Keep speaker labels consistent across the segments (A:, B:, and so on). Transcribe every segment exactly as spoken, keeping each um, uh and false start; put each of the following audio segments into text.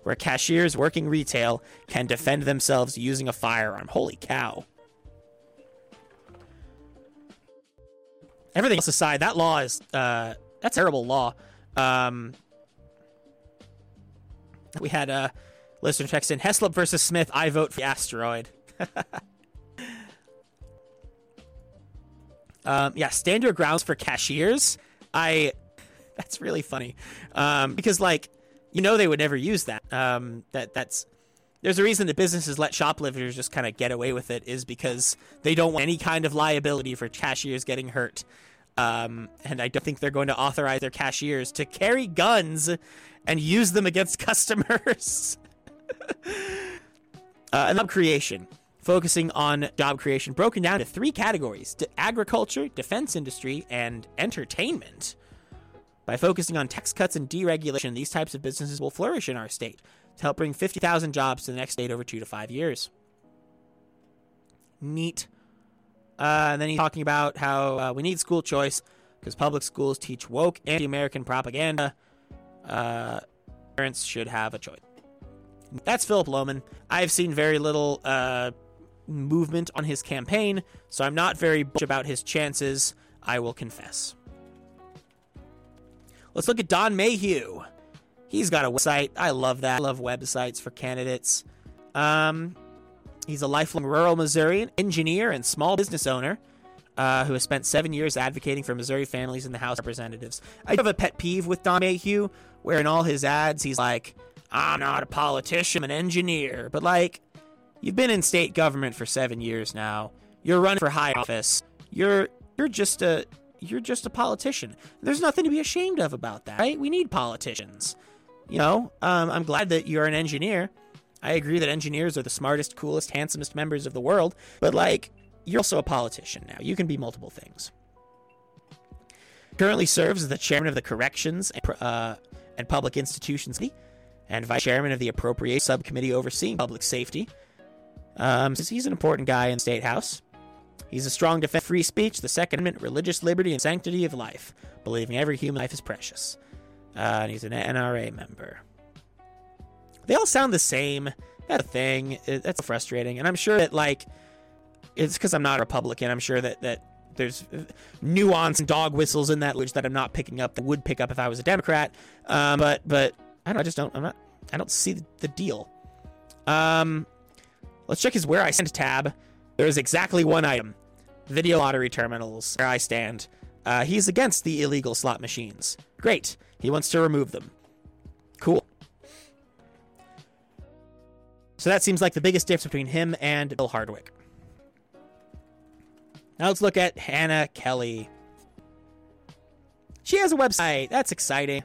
A: where cashiers working retail can defend themselves using a firearm. Holy cow. Everything else aside, that law is, uh, that's a terrible law. Um, we had a listener text in, Heslop versus Smith, I vote for the asteroid. um, yeah, stand your grounds for cashiers. I, that's really funny. Um, because like, you know, they would never use that. Um, that that's, there's a reason that businesses let shoplifters just kind of get away with it, is because they don't want any kind of liability for cashiers getting hurt. Um, and I don't think they're going to authorize their cashiers to carry guns and use them against customers. uh, and job creation, focusing on job creation, broken down to three categories: to agriculture, defense industry, and entertainment. By focusing on tax cuts and deregulation, these types of businesses will flourish in our state to help bring fifty thousand jobs to the next state over two to five years. Neat. Uh, and then he's talking about how uh, we need school choice because public schools teach woke anti-American propaganda. Uh, parents should have a choice. That's Philip Lohman. I've seen very little uh, movement on his campaign, so I'm not very bullish about his chances, I will confess. Let's look at Don Mayhew. He's got a website. I love that. I love websites for candidates. Um, he's a lifelong rural Missourian, engineer, and small business owner uh, who has spent seven years advocating for Missouri families in the House of Representatives. I have a pet peeve with Don Mayhew, where in all his ads, he's like, I'm not a politician, I'm an engineer. But like, you've been in state government for seven years now. You're running for high office. You're you're just a you're just a politician. There's nothing to be ashamed of about that, right? We need politicians. You know, um, I'm glad that you're an engineer. I agree that engineers are the smartest, coolest, handsomest members of the world. But like, you're also a politician now. You can be multiple things. Currently serves as the chairman of the Corrections and, uh, and Public Institutions Committee and vice chairman of the Appropriations Subcommittee overseeing public safety. Um, so he's an important guy in the State House. He's a strong defender of free speech, the Second Amendment, religious liberty, and sanctity of life, believing every human life is precious. Uh, and he's an N R A member. They all sound the same. That's a thing. It, that's frustrating. And I'm sure that, like, it's because I'm not a Republican. I'm sure that, that there's nuance and dog whistles in that language that I'm not picking up that would pick up if I was a Democrat. Um, but, but I don't know. I just don't, I'm not, I don't see the, the deal. Um, let's check his Where I Stand tab. There is exactly one item. Video lottery terminals. Where I stand. Uh, he's against the illegal slot machines. Great. He wants to remove them. Cool. So that seems like the biggest difference between him and Bill Hardwick. Now let's look at Hannah Kelly. She has a website. That's exciting.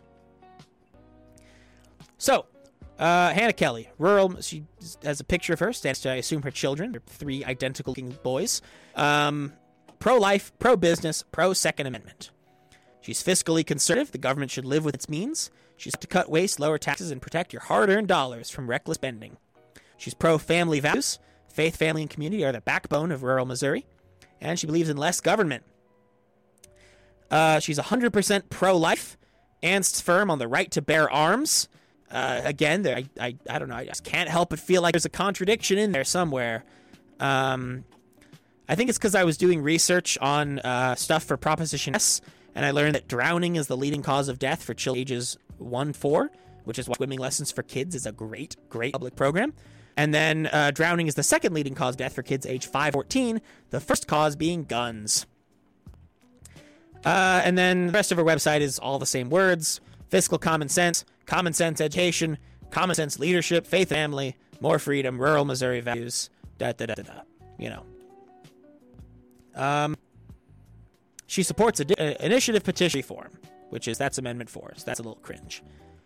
A: So, uh, Hannah Kelly, rural. She has a picture of her. Stands to, I assume, her children. They're three identical-looking boys. Um, pro-life, pro-business, pro-Second Amendment. She's fiscally conservative. The government should live with its means. She's to cut waste, lower taxes, and protect your hard-earned dollars from reckless spending. She's pro-family values. Faith, family, and community are the backbone of rural Missouri. And she believes in less government. Uh, she's one hundred percent pro-life and firm on the right to bear arms. Uh, again, there, I, I, I don't know. I just can't help but feel like there's a contradiction in there somewhere. Um, I think it's because I was doing research on uh, stuff for Proposition S, and I learned that drowning is the leading cause of death for children ages one to four, which is why Swimming Lessons for Kids is a great, great public program. And then uh, drowning is the second leading cause of death for kids age five to fourteen, the first cause being guns. Uh, and then the rest of her website is all the same words: fiscal common sense, common sense education, common sense leadership, faith, family, more freedom, rural Missouri values, da da da da da. You know. Um, she supports an di- uh, initiative petition reform, which is, that's Amendment four, so that's a little cringe.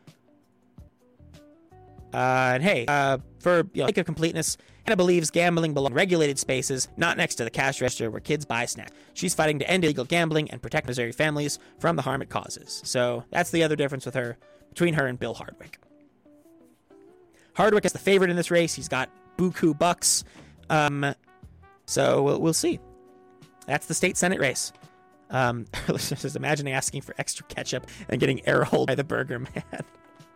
A: Uh, and hey, uh, for you know, sake of completeness, Hannah believes gambling belongs in regulated spaces, not next to the cash register where kids buy snacks. She's fighting to end illegal gambling and protect Missouri families from the harm it causes. So that's the other difference with her, between her and Bill Hardwick. Hardwick is the favorite in this race. He's got buku bucks. Um, so we'll, we'll see. That's the state Senate race. Um, just imagining asking for extra ketchup and getting air holed by the Burger Man.